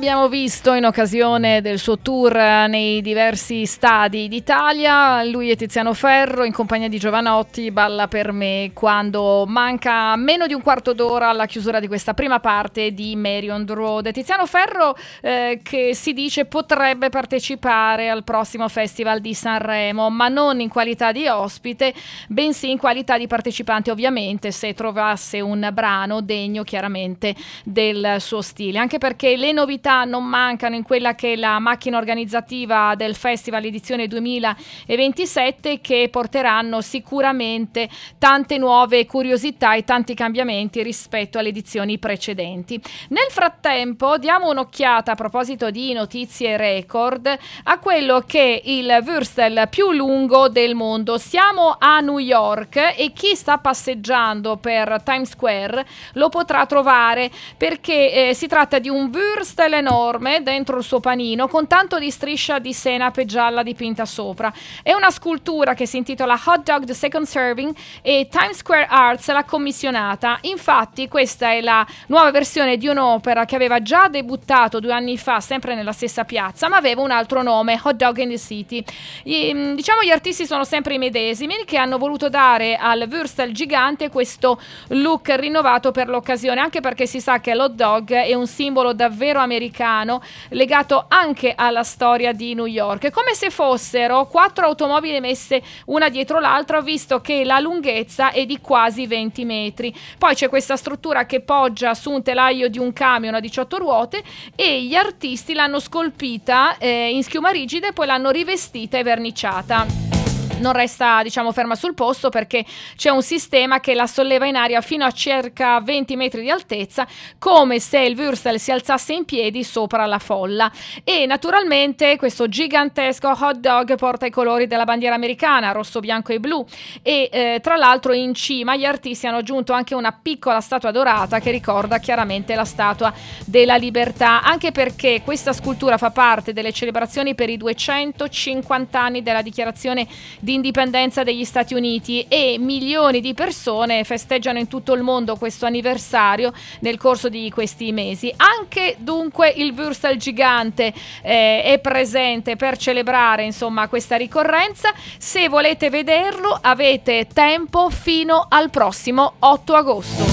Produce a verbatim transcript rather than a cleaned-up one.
L'abbiamo visto in occasione del suo tour nei diversi stadi d'Italia. Lui è Tiziano Ferro, in compagnia di Jovanotti, Balla per me, quando manca meno di un quarto d'ora alla chiusura di questa prima parte di Mary on the Road. Tiziano Ferro eh, che si dice potrebbe partecipare al prossimo Festival di Sanremo, ma non in qualità di ospite, bensì in qualità di partecipante, ovviamente, se trovasse un brano degno chiaramente del suo stile, anche perché le novità non mancano in quella che è la macchina organizzativa del Festival edizione duemilaventisette, che porteranno sicuramente tante nuove curiosità e tanti cambiamenti rispetto alle edizioni precedenti. Nel frattempo diamo un'occhiata, a proposito di notizie record, a quello che è il Würstel più lungo del mondo. Siamo a New York e chi sta passeggiando per Times Square lo potrà trovare, perché eh, si tratta di un Würstel enorme dentro il suo panino con tanto di striscia di senape gialla dipinta sopra. È una scultura che si intitola Hot Dog The Second Serving e Times Square Arts l'ha commissionata. Infatti questa è la nuova versione di un'opera che aveva già debuttato due anni fa sempre nella stessa piazza, ma aveva un altro nome, Hot Dog in the City. I, diciamo gli artisti sono sempre i medesimi, che hanno voluto dare al Würstel gigante questo look rinnovato per l'occasione, anche perché si sa che l'hot dog è un simbolo davvero americano, legato anche alla storia di New York. È come se fossero quattro automobili messe una dietro l'altra, visto che la lunghezza è di quasi venti metri. Poi c'è questa struttura che poggia su un telaio di un camion a diciotto ruote e gli artisti l'hanno scolpita eh, in schiuma rigida e poi l'hanno rivestita e verniciata. Non resta, diciamo, ferma sul posto, perché c'è un sistema che la solleva in aria fino a circa venti metri di altezza, come se il Würstel si alzasse in piedi sopra la folla. E naturalmente questo gigantesco hot dog porta i colori della bandiera americana, rosso, bianco e blu, e eh, tra l'altro in cima gli artisti hanno aggiunto anche una piccola statua dorata che ricorda chiaramente la Statua della Libertà, anche perché questa scultura fa parte delle celebrazioni per i duecentocinquanta anni della dichiarazione di indipendenza degli Stati Uniti, e milioni di persone festeggiano in tutto il mondo questo anniversario nel corso di questi mesi. Anche dunque il Würstel gigante eh, è presente per celebrare, insomma, questa ricorrenza. Se volete vederlo avete tempo fino al prossimo otto agosto.